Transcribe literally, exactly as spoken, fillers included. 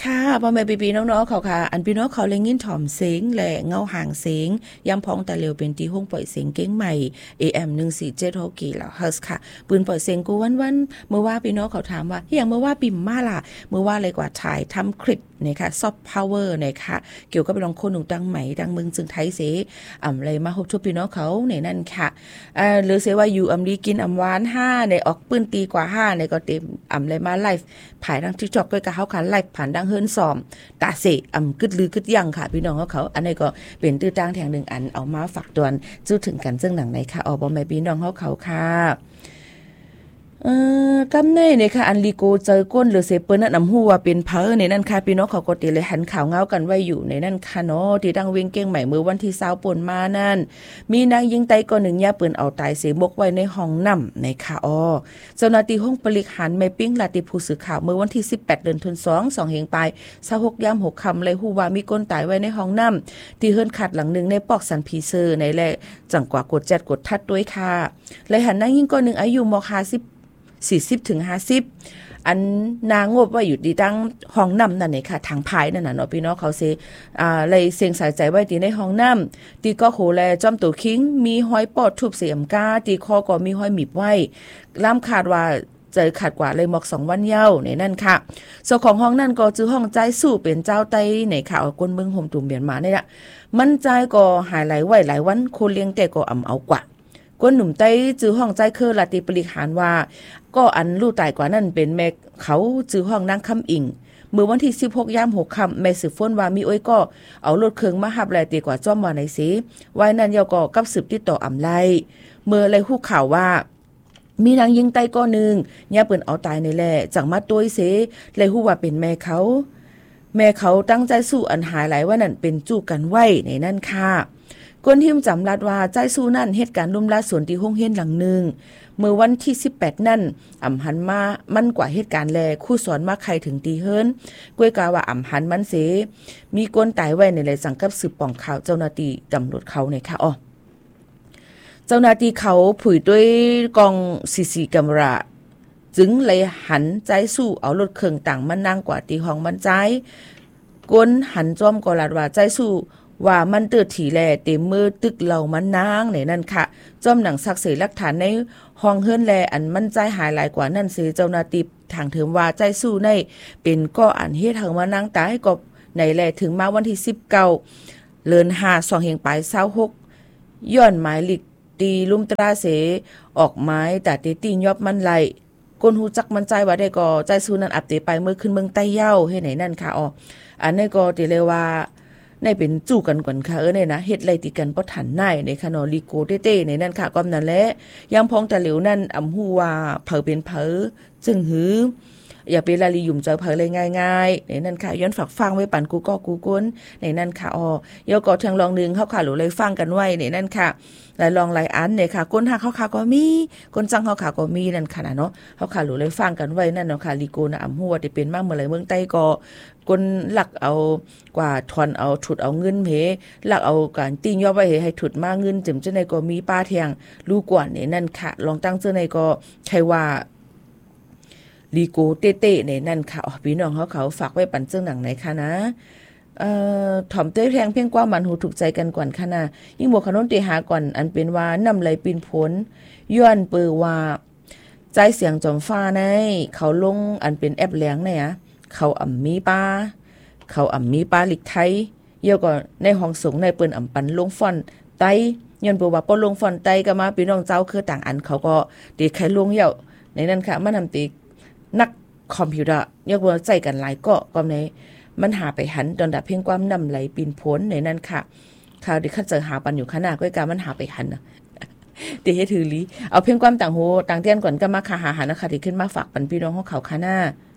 ค่ะพ่อแม่พี่ๆน้องๆเขาค่ะอันพี่น้องเขาเลยยินถ่อมเสียงและเงาห่างเสียงย้ำพ้องแต่เร็วเป็นที่ห้องปล่อยเสียงเก้งใหม่ เอ เอ็ม หนึ่งสี่เจ็ดหก กิโลเฮิรตซ์ค่ะปืนปล่อยเสียงกูวันๆเมื่อว่าพี่น้องเขาถามว่าอย่างเมื่อว่าปิ่มมาล่ะเมื่อว่าเลยกว่าถ่ายทำคลิปนะคะซอฟต์พาวเวอร์นะคะเกี่ยวกับพี่น้องคนหนุ่มตั้งใหม่ดังเมืองจึงไทยเสอ่ำเลยมาพบทุกพี่น้องเขาในนั่นค่ะเอ่อหรือเสว่าอยู่อำลีกินอำวานห้าในออกปืนตีกว่าห้าในก็เต็มอ่ำเลยมาไลฟ์ผ่านทาง TikTok ด้วยกับเฮาค่ะไลฟ์ผ่านดังเฮิรนซอมตาเสอ่ำกึดลือกึดยังค่ะพี่น้องเขาเขาอันนี้ก็เป็นตื้อจ้างแทงหนึ่งอันเอามาฝากตวนจู้ถึงกันซึ่งหนังไหนค่ะออกบ่แม่พี่น้องเขาเขาค่ะเอ่อกำในนี่ค่ะอันลีโกเจอก้นหรือเสเปิ้นนั่นนำฮู้ว่าเป็นเผอในนั่นค่ะพี่น้องเขาก็ติเลยหันข่าวเงากันไว้อยู่ในนั่นค่ะเนาะที่ดังเวงเก้งใหม่เมื่อวันที่ยี่สิบป่นมานั่นมีนางยิงไตก่อนหนึ่งยาปืนเอาตายเสบกไว้ในห้องน้ำในค่ะอ้อเจ้าหน้าที่ห้องปริหารแม่ปิ้งลาติผู้สื่อข่าวเมื่อวันที่สิบแปดเดือนธันวาคมสองเฮงปลายยี่สิบหกยามหกค่ำเลยฮู้ว่ามีคนตายไว้ในห้องน้ำที่เฮิรนขัดหลังนึงในปอกสันพีเซอร์ในแลจังกว่ากดแจดกดทัดด้วยค่ะเลยหันนางยิงก่อนหนึ่งอายุมห้าสิบสี่สิบถึงห้าสิบอันนางงบว่าอยู่ดีตั้งห้องน้ำนั่นนี่ค่ะทางภายนั่นน่ะเนาะพี่น้องเขาเซอ่าเลยเสียงสายใจไว้ที่ในห้องน้ำตีก็โหแลจอมตัวคิงมีห้อยปอดทุบเสียมกาตีคอก็มีห้อยหมิบไว้ล่ามขาดว่าเจอขาดกว่าเลยหมอกสองวันเย้าในนั่นค่ะส่วนของห้องนั่นก็จื้อห้องใจสู้เป็นเจ้าไต้ในข่าวคนเมืองห่มตุ่มเมียนมานี่แหละมันใจก็หายหลายไว้หลายวันคนเลี้ยงแต่ก็อ่ำเอากว่าก้นหนุ่มไต้จื้อห้องใจคือลาติปริหารว่าก็อันลู่ตายกว่านั่นเป็นแม่เขาจื้อห้องนางคำอิงเมื่อวันที่สิบหกยามหกค่ำแม่สืบฟ้นว่ามีอ้อยก็เอารถเครื่องมาหับแลตีกว่าจ้อมว่าไหนสิไว้นั่นยาก็กับสืบติดต่ออำไลเมื่อเลยฮู้ข่าวว่ามีนางยิงไต้ก้อนนึงย่าเปิ้นเอาตายในแหละจังมาต้วยเสเลยฮู้ว่าเป็นแม่เขาแม่เขาตั้งใจสู้อันหายหลายว่านั่นเป็นจู้กันไว้ในนั่นค่ะก้นหิมจำรัดว่าใจสู้นั่นเหตุการณ์ลุ่มลาสวนที่ห้องเฮียนหลังนึงเมื่อวันที่สิบแปดนั่นอ่ำหันมามันกว่าเหตุการณ์แลคู่สอนมาใครถึงตีเฮิรนกล้วยกาว่าอ่ำหันมันเสมีก้นตายไว้ในเลยสังกับสืบป่องข่าวเจ้าหน้าที่ตำรวจเขาในค่ะอ๋อเจ้าหน้าที่เขาผุยด้วยกล้องซีซีแคมราจึงเลยหันใจสู้เอารถเครื่องต่างมันนั่งกว่าตีห้องมันใจก้นหันจ้อมกอลาดว่าใจสู้ว่ามันเตือถีแลเต็มมือตึกเหล่ามันนางในนั่นค่ะจ้อมหนังสักเสหลักฐานในห้องเฮิรนแลอันมันใจหายหลายกว่านั่นเสเจ้าหน้าที่ทางเถิมว่าใจสู้ในเป็นก็อันเฮ็ดเฮามานั่งตายก็ในแลถึงมาวันที่สิบเก้าเดือนห้า สองเฮงปลายยี่สิบหกย้อนหมายลิกตีลุ่มตราเสออกไม้แต่ตีตียอบมันไหลก้นหูจักมันใจว่าได้ก็ใจสู้นั้นอับเตไปเมื่อขึ้นเมืองใต้เย้าเฮ็ดไหนนั่นค่ะอ๋ออันนี้ก็ติเลยว่าในเป็นจู่กันก่อนค่ะเออเนี่ยนะเฮ็ดไรติกันบ่ทันได้ในคานอลีโกเต้ๆในนั่นค่ะก็นั่นแหละยังพองแต่เหลวนั่นอำฮู้ว่าเผอเป็นเผอจึงหืออย่าไปลาลียุ่มเจอเผอเลยง่ายๆในนั่นค่ะย้อนฝากฟังไว้ปั่นกูก็กูก้นในนั่นค่ะอ๋อยก็ทางลองนึงเฮาค่ะหรือเลยฟังกันไว้ในนั่นค่ะหลายลองหลายอันเนี่ยค่ะก้นหักเฮาค่ะก็มีก้นจังเฮาค่ะก็มีนั่นค่ะเนาะเฮาค่ะหรือเลยฟังกันไว้นั่นเนาะค่ะลีโกนะอำฮู้ว่าได้เป็นมาเมื่อไหร่เมืองใต้ก็ก้นหลักเอากว่าทอนเอาถุดเอาเงินเพหลักเอาการติ้งย่อไว้ให้ถุดมาเงินจึมจังได๋ก็มีป้าเทียงรู้กว่านี่นั่นค่ะลองตั้งจังได๋ก็ใครว่าลีโกเต้ๆในนั่นค่ะพี่น้องเขาเขาฝากไว้ปั่นเจ้าหนังไหนค่ะนะเอ่อถ่อมเต้แพงเพียงกว่ามันหูถูกใจกันก่อนค่ะนะยิ่งบวกขนนตีหาก่อนอันเป็นว่านำไหลปีนผลย้อนเปือว่าใจเสียงจอมฟ้าในเขาลงอันเป็นแอปแหลงเนี่ยเขาอ่ำมีป้าเขาอ่ำมีป้าลิกไทยเยอะกว่าในห้องสงในเปิ้นอ่ำปันลงฟอนไตย้อนเปือว่าป้อลงฟอนไตก็มาพี่น้องเจ้าคือต่างอันเขาก็ตีไขลงเยอะในนั้นค่ะมันทำตีนักคอมพิวเตอร์ยกว่าใจกันหลายก็ก็ในมันหาไปหันตอนดับเพียงความนำไหลปีนพ้นในนั้นค่ะข่าวที่ข้าเจอหาปันอยู่ขนาดก็การมันหาไปหันนะตีให้ถือลีเอาเพียงความต่างโหต่างเตี้ยนก่อนก็มาคาหาหานะคะที่ขึ้นมาฝากปันพี่น้องของเขาค่ะหน้า